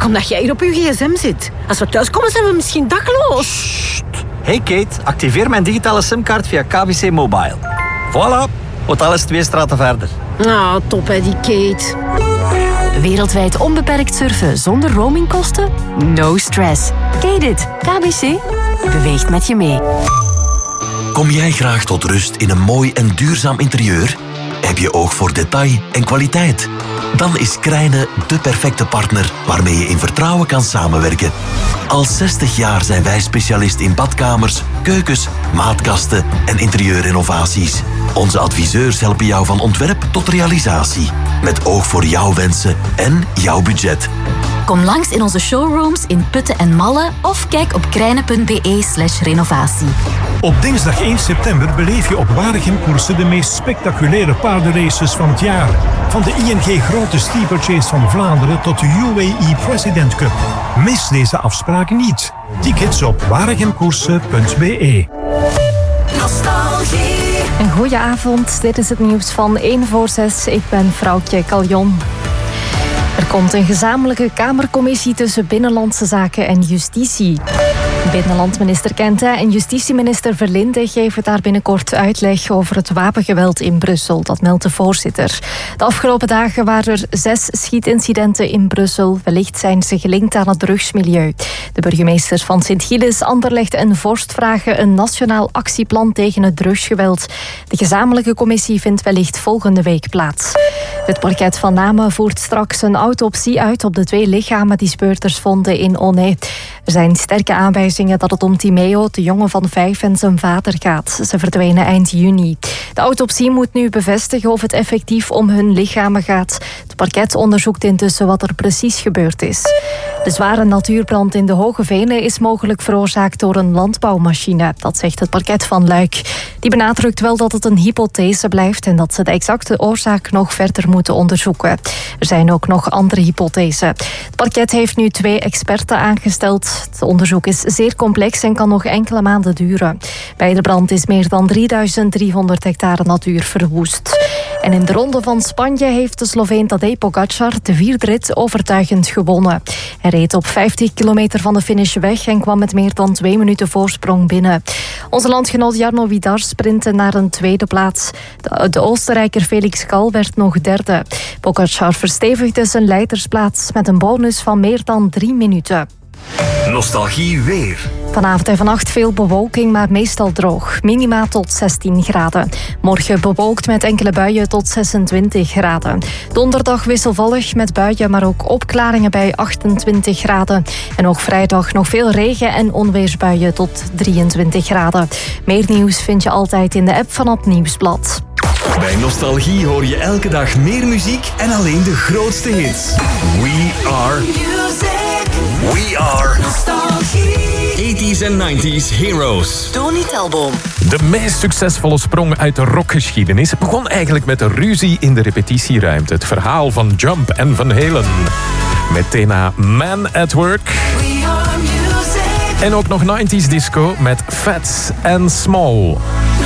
omdat jij hier op je gsm zit. Als we thuiskomen zijn we misschien dakloos. Sst. Hey Kate, activeer mijn digitale simkaart via KBC Mobile. Voilà, hotel is 2 straten verder. Nou, top hè, die Kate. Wereldwijd onbeperkt surfen zonder roamingkosten? No stress. Kate it. KBC beweegt met je mee. Kom jij graag tot rust in een mooi en duurzaam interieur? Heb je oog voor detail en kwaliteit? Dan is Krijne de perfecte partner waarmee je in vertrouwen kan samenwerken. Al 60 jaar zijn wij specialist in badkamers, keukens, maatkasten en interieurrenovaties. Onze adviseurs helpen jou van ontwerp tot realisatie. Met oog voor jouw wensen en jouw budget. Kom langs in onze showrooms in Putten en Malle of kijk op krijne.be/renovatie. Op dinsdag 1 september beleef je op Waregem Koersen de meest spectaculaire paardenraces van het jaar. Van de ING Grote Steeplechase van Vlaanderen tot de UAE President Cup. Mis deze afspraken niet. Tickets op waregemkoersen.be. Nostalgie. Een goeie avond, dit is het nieuws van 1 voor 6. Ik ben Vrouwtje Caljon. Er komt een gezamenlijke Kamercommissie tussen Binnenlandse Zaken en Justitie. Binnenlandminister Kente en justitieminister Verlinde geven daar binnenkort uitleg over het wapengeweld in Brussel. Dat meldt de voorzitter. De afgelopen dagen waren er 6 schietincidenten in Brussel. Wellicht zijn ze gelinkt aan het drugsmilieu. De burgemeesters van Sint-Gilles, Anderlecht en Vorst vragen een nationaal actieplan tegen het drugsgeweld. De gezamenlijke commissie vindt wellicht volgende week plaats. Het parket van Namen voert straks een autopsie uit op de 2 lichamen die speurders vonden in Onnay. Er zijn sterke aanwijzingen dat het om Timeo, de jongen van 5, en zijn vader gaat. Ze verdwenen eind juni. De autopsie moet nu bevestigen of het effectief om hun lichamen gaat. Het parket onderzoekt intussen wat er precies gebeurd is. De zware natuurbrand in de Hoge Venen is mogelijk veroorzaakt door een landbouwmachine. Dat zegt het parket van Luik. Die benadrukt wel dat het een hypothese blijft en dat ze de exacte oorzaak nog verder moeten onderzoeken. Er zijn ook nog andere hypothesen. Het parket heeft nu 2 experten aangesteld. Het onderzoek is zeer complex en kan nog enkele maanden duren. Bij de brand is meer dan 3300 hectare natuur verwoest. En in de Ronde van Spanje heeft de Sloveen Tadej Pogačar de 4e rit overtuigend gewonnen. Hij reed op 50 kilometer van de finish weg en kwam met meer dan 2 minuten voorsprong binnen. Onze landgenoot Jarno Vidar sprintte naar een 2e plaats. De Oostenrijker Felix Gal werd nog 3e. Pogačar verstevigde zijn leidersplaats met een bonus van meer dan 3 minuten. Nostalgie weer. Vanavond en vannacht veel bewolking, maar meestal droog. Minima tot 16 graden. Morgen bewolkt met enkele buien tot 26 graden. Donderdag wisselvallig met buien, maar ook opklaringen bij 28 graden. En ook vrijdag nog veel regen en onweersbuien tot 23 graden. Meer nieuws vind je altijd in de app van het Nieuwsblad. Bij Nostalgie hoor je elke dag meer muziek en alleen de grootste hits. We are Nostalgie. 80s en 90s heroes. Tony Telboom. De meest succesvolle sprong uit de rockgeschiedenis begon eigenlijk met een ruzie in de repetitieruimte. Het verhaal van Jump en Van Halen. Met thema Man at Work. En ook nog 90s disco met Fats and Small.